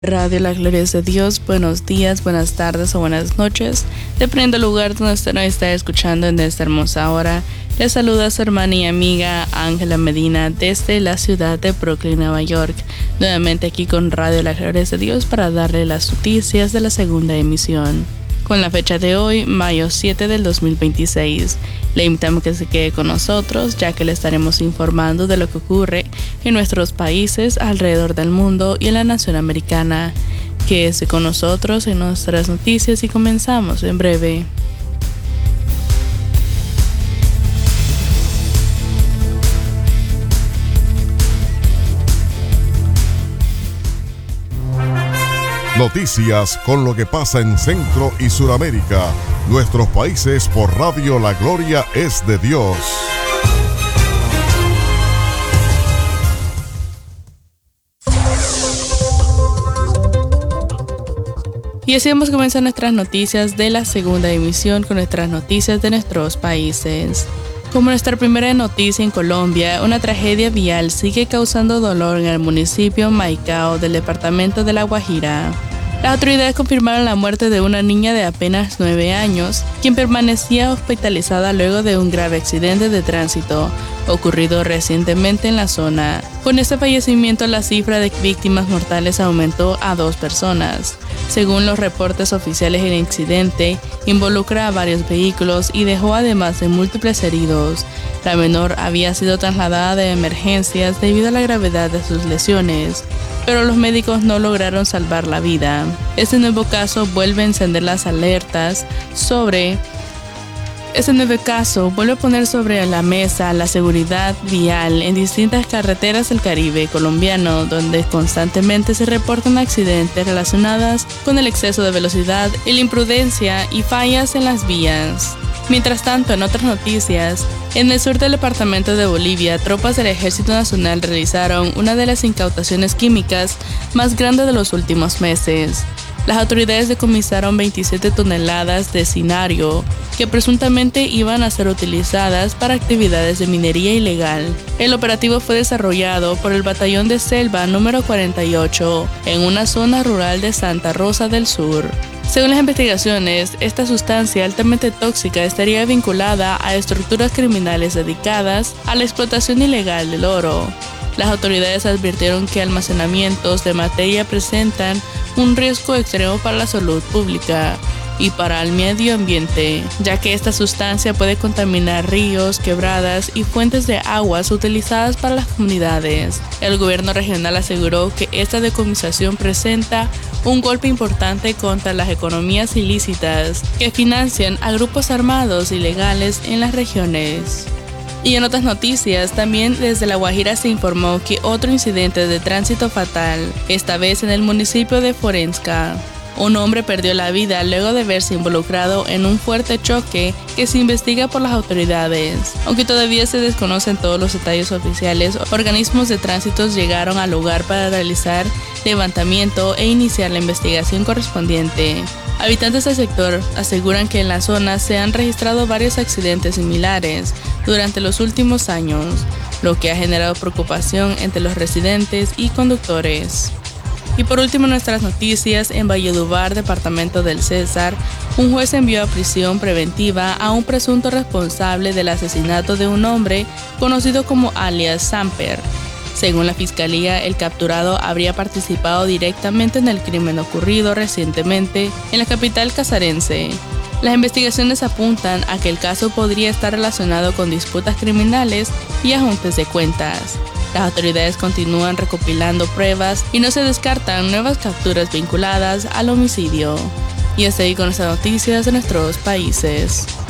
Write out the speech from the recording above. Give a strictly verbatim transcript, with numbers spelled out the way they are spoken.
Radio La Gloria es de Dios, buenos días, buenas tardes o buenas noches, dependiendo del lugar donde usted nos está escuchando en esta hermosa hora. Le saluda a su hermana y amiga Ángela Medina desde la ciudad de Brooklyn, Nueva York, nuevamente aquí con Radio La Gloria es de Dios para darle las noticias de la segunda emisión. Con la fecha de hoy, mayo siete del dos mil veintiséis. Le invitamos a que se quede con nosotros, ya que le estaremos informando de lo que ocurre en nuestros países, alrededor del mundo y en la nación americana. Quédese con nosotros en nuestras noticias y comenzamos en breve. Noticias con lo que pasa en Centro y Suramérica, nuestros países por Radio La Gloria es de Dios. Y así vamos a comenzar nuestras noticias de la segunda emisión con nuestras noticias de nuestros países. Como nuestra primera noticia en Colombia, una tragedia vial sigue causando dolor en el municipio Maicao del departamento de La Guajira. Las autoridades confirmaron la muerte de una niña de apenas nueve años, quien permanecía hospitalizada luego de un grave accidente de tránsito ocurrido recientemente en la zona. Con este fallecimiento, la cifra de víctimas mortales aumentó a dos personas. Según los reportes oficiales, el incidente involucra a varios vehículos y dejó además de múltiples heridos. La menor había sido trasladada de emergencias debido a la gravedad de sus lesiones, pero los médicos no lograron salvar la vida. Este nuevo caso vuelve a encender las alertas sobre... Este nuevo caso vuelve a poner sobre la mesa la seguridad vial en distintas carreteras del Caribe colombiano, donde constantemente se reportan accidentes relacionados con el exceso de velocidad, la imprudencia y fallas en las vías. Mientras tanto, en otras noticias, en el sur del departamento de Bolivia, tropas del Ejército Nacional realizaron una de las incautaciones químicas más grandes de los últimos meses. Las autoridades decomisaron veintisiete toneladas de cinario que presuntamente iban a ser utilizadas para actividades de minería ilegal. El operativo fue desarrollado por el Batallón de Selva número cuarenta y ocho en una zona rural de Santa Rosa del Sur. Según las investigaciones, esta sustancia altamente tóxica estaría vinculada a estructuras criminales dedicadas a la explotación ilegal del oro. Las autoridades advirtieron que almacenamientos de materia presentan un riesgo extremo para la salud pública y para el medio ambiente, ya que esta sustancia puede contaminar ríos, quebradas y fuentes de aguas utilizadas para las comunidades. El gobierno regional aseguró que esta decomisación presenta un golpe importante contra las economías ilícitas que financian a grupos armados ilegales en las regiones. Y en otras noticias, también desde La Guajira se informó que otro incidente de tránsito fatal, esta vez en el municipio de Forensca. Un hombre perdió la vida luego de verse involucrado en un fuerte choque que se investiga por las autoridades. Aunque todavía se desconocen todos los detalles oficiales, organismos de tránsito llegaron al lugar para realizar levantamiento e iniciar la investigación correspondiente. Habitantes del sector aseguran que en la zona se han registrado varios accidentes similares durante los últimos años, lo que ha generado preocupación entre los residentes y conductores. Y por último, nuestras noticias, en Valledupar, departamento del Cesar, un juez envió a prisión preventiva a un presunto responsable del asesinato de un hombre conocido como alias Samper. Según la fiscalía, el capturado habría participado directamente en el crimen ocurrido recientemente en la capital casarense. Las investigaciones apuntan a que el caso podría estar relacionado con disputas criminales y ajustes de cuentas. Las autoridades continúan recopilando pruebas y no se descartan nuevas capturas vinculadas al homicidio. Y hasta ahí con estas noticias de nuestros países.